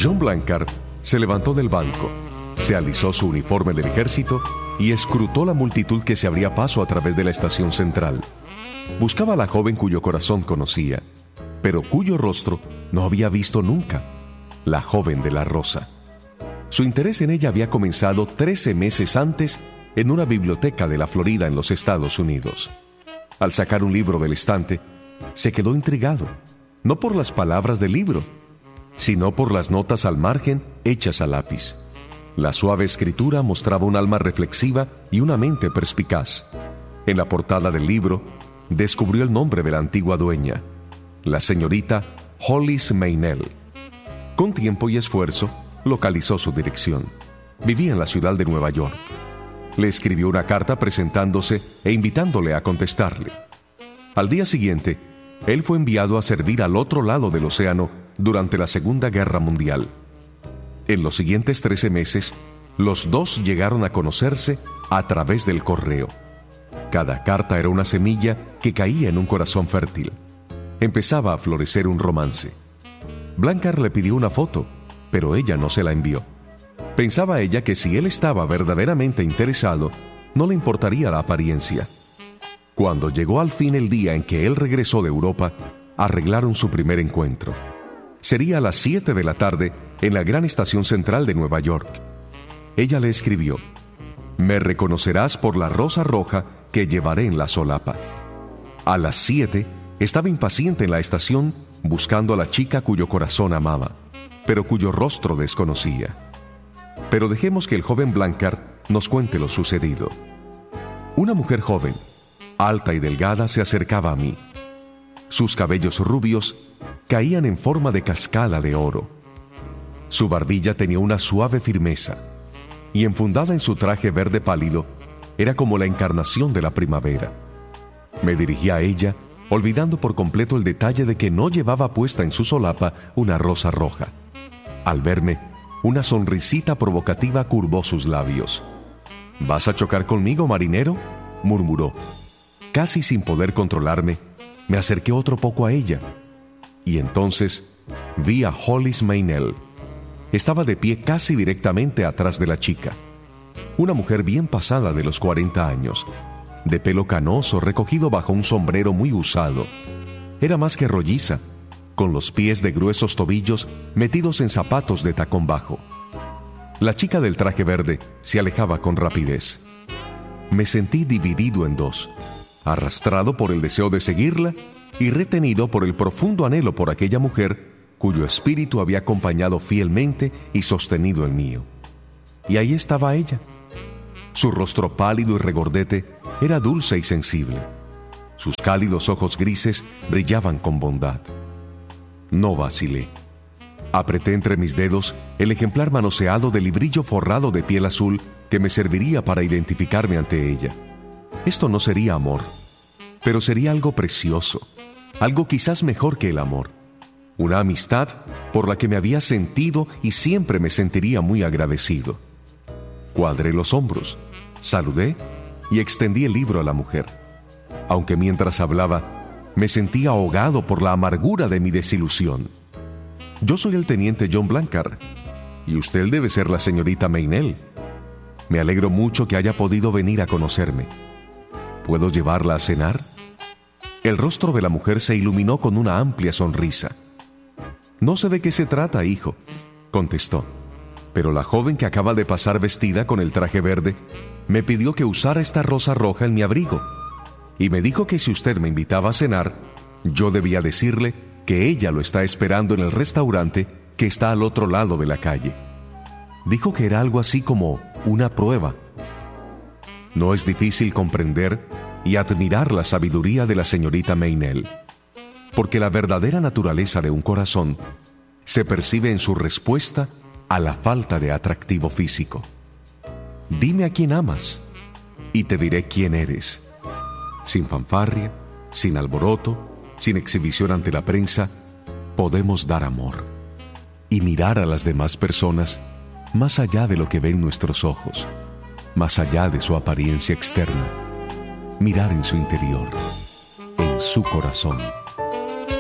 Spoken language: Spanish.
John Blanchard se levantó del banco, se alisó su uniforme del ejército y escrutó la multitud que se abría paso a través de la estación central. Buscaba a la joven cuyo corazón conocía, pero cuyo rostro no había visto nunca, la joven de la rosa. Su interés en ella había comenzado 13 meses antes en una biblioteca de la Florida en los Estados Unidos. Al sacar un libro del estante, se quedó intrigado, no por las palabras del libro, sino por las notas al margen hechas a lápiz. La suave escritura mostraba un alma reflexiva y una mente perspicaz. En la portada del libro, descubrió el nombre de la antigua dueña, la señorita Hollis Meynell. Con tiempo y esfuerzo, localizó su dirección. Vivía en la ciudad de Nueva York. Le escribió una carta presentándose e invitándole a contestarle. Al día siguiente, él fue enviado a servir al otro lado del océano durante la Segunda Guerra Mundial. En los siguientes 13 meses, los dos llegaron a conocerse a través del correo. Cada carta era una semilla que caía en un corazón fértil. Empezaba a florecer un romance. Blanchard le pidió una foto, pero ella no se la envió. Pensaba ella que si él estaba verdaderamente interesado, no le importaría la apariencia. Cuando llegó al fin el día en que él regresó de Europa, arreglaron su primer encuentro. Sería a las 7 de la tarde en la gran estación central de Nueva York. Ella le escribió: «Me reconocerás por la rosa roja que llevaré en la solapa». A las 7 estaba impaciente en la estación buscando a la chica cuyo corazón amaba, pero cuyo rostro desconocía. Pero dejemos que el joven Blanchard nos cuente lo sucedido. Una mujer joven, alta y delgada, se acercaba a mí. Sus cabellos rubios caían en forma de cascada de oro. Su barbilla tenía una suave firmeza, y enfundada en su traje verde pálido, era como la encarnación de la primavera. Me dirigí a ella, olvidando por completo el detalle de que no llevaba puesta en su solapa una rosa roja. Al verme, una sonrisita provocativa curvó sus labios. «¿Vas a chocar conmigo, marinero?», murmuró. Casi sin poder controlarme, me acerqué otro poco a ella, y entonces vi a Hollis Meynell. Estaba de pie casi directamente atrás de la chica. Una mujer bien pasada de los 40 años, de pelo canoso recogido bajo un sombrero muy usado. Era más que rolliza, con los pies de gruesos tobillos metidos en zapatos de tacón bajo. La chica del traje verde se alejaba con rapidez. Me sentí dividido en dos, arrastrado por el deseo de seguirla y retenido por el profundo anhelo por aquella mujer cuyo espíritu había acompañado fielmente y sostenido el mío. Y ahí estaba ella. Su rostro pálido y regordete era dulce y sensible. Sus cálidos ojos grises brillaban con bondad. No vacilé. Apreté entre mis dedos el ejemplar manoseado del librillo forrado de piel azul que me serviría para identificarme ante ella. Esto no sería amor, pero sería algo precioso, algo quizás mejor que el amor. Una amistad por la que me había sentido y siempre me sentiría muy agradecido. Cuadré los hombros, saludé y extendí el libro a la mujer. Aunque mientras hablaba, me sentía ahogado por la amargura de mi desilusión. Yo soy el teniente John Blanchard, y usted debe ser la señorita Meynell. Me alegro mucho que haya podido venir a conocerme. ¿Puedo llevarla a cenar? El rostro de la mujer se iluminó con una amplia sonrisa. «No sé de qué se trata, hijo», contestó. «Pero la joven que acaba de pasar vestida con el traje verde me pidió que usara esta rosa roja en mi abrigo, y me dijo que si usted me invitaba a cenar, yo debía decirle que ella lo está esperando en el restaurante que está al otro lado de la calle. Dijo que era algo así como una prueba». No es difícil comprender y admirar la sabiduría de la señorita Meynell, porque la verdadera naturaleza de un corazón se percibe en su respuesta a la falta de atractivo físico. Dime a quién amas y te diré quién eres. Sin fanfarria, sin alboroto, sin exhibición ante la prensa, podemos dar amor y mirar a las demás personas más allá de lo que ven nuestros ojos, más allá de su apariencia externa, mirar en su interior, en su corazón.